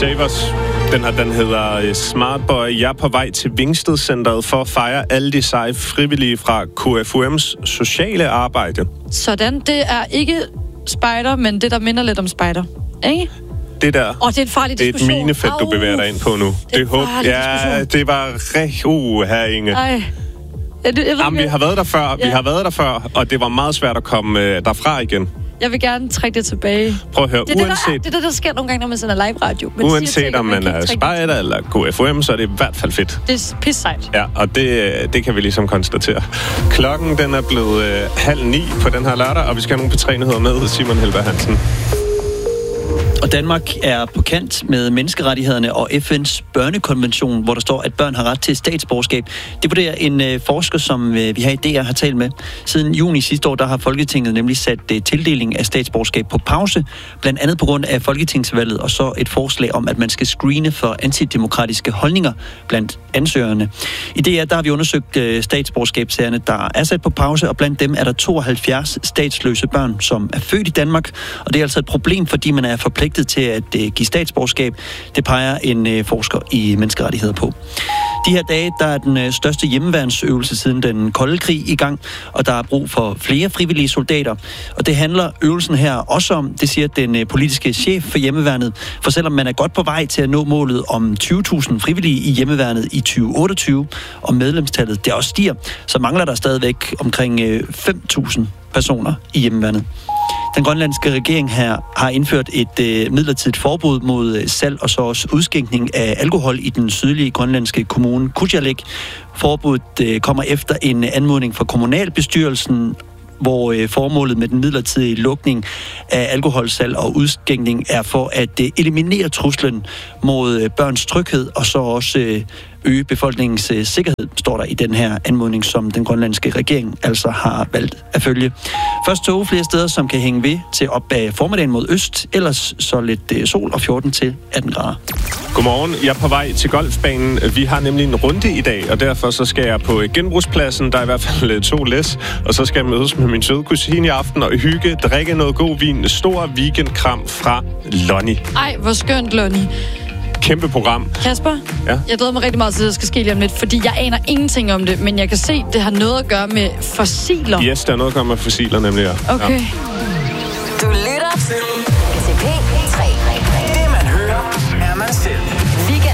Savers. Den hedder Smart Boy. Jeg er på vej til Vingsted-centret for at fejre alle de seje frivillige fra KFUM's sociale arbejde. Sådan, det er ikke spejder, men det, der minder lidt om spejder. Ikke? Det der, det er en farlig diskussion. Det er et minefelt, du bevæger dig ind på nu. Det er det var her, Inge. Ej. Jamen, vi har været der før, og det var meget svært at komme derfra igen. Jeg vil gerne trække det tilbage. Prøv at høre, det er det, der sker nogle gange, når man sender live radio. Uanset om man er spejder eller KFUM, så er det i hvert fald fedt. Det er pissejt. Ja, og det kan vi ligesom konstatere. Klokken, den er blevet 8:30 på den her lørdag, og vi skal have nogle P3-nyheder med Simon Helberg Hansen. Og Danmark er på kant med menneskerettighederne og FN's børnekonvention, hvor der står, at børn har ret til statsborgerskab. Det vurderer en forsker, som vi her i DR har talt med. Siden juni sidste år, der har Folketinget nemlig sat tildeling af statsborgerskab på pause, blandt andet på grund af folketingsvalget, og så et forslag om, at man skal screene for antidemokratiske holdninger blandt ansøgerne. I DR, der har vi undersøgt statsborgerskabssagerne, der er sat på pause, og blandt dem er der 72 statsløse børn, som er født i Danmark, og det er altså et problem, fordi man er forpligtet til at give statsborgerskab. Det peger en forsker i menneskerettigheder på. De her dage, der er den største hjemmeværnsøvelse siden den kolde krig i gang, og der er brug for flere frivillige soldater. Og det handler øvelsen her også om, det siger den politiske chef for hjemmeværnet. For selvom man er godt på vej til at nå målet om 20.000 frivillige i hjemmeværnet i 2028, og medlemstallet det også stiger, så mangler der stadigvæk omkring 5.000 personer i hjemmeværnet. Den grønlandske regering her har indført et midlertidigt forbud mod salg og så også udskænkning af alkohol i den sydlige grønlandske kommune Kujalleq. Forbuddet kommer efter en anmodning fra kommunalbestyrelsen, hvor formålet med den midlertidige lukning af alkoholsalg og udskænkning er for at eliminere truslen mod børns tryghed og så også øge befolkningens sikkerhed, står der i den her anmodning, som den grønlandske regering altså har valgt at følge. Først tog flere steder, som kan hænge ved til op ad formiddagen mod øst, ellers så lidt sol og 14 til 18 grader. Godmorgen, jeg er på vej til golfbanen. Vi har nemlig en runde i dag, og derfor så skal jeg på genbrugspladsen. Der er i hvert fald 2 læs, og så skal jeg mødes med min søde kusine i aften og hygge, drikke noget god vin. Stor weekendkram fra Lonnie. Ej, hvor skønt, Lonnie. Kæmpe program. Kasper, ja? Jeg glæder mig rigtig meget til, at det skal ske lige om lidt, fordi jeg aner ingenting om det, men jeg kan se, at det har noget at gøre med fossiler. Yes, der er noget at gøre med fossiler, nemlig. Okay. Ja. Du lytter til